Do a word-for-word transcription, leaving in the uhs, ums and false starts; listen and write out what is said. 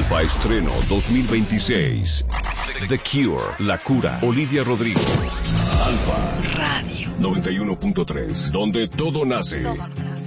Alfa Estreno dos mil veintiséis. The Cure, La Cura, Olivia Rodrigo. Alfa Radio noventa y uno punto tres, donde todo nace.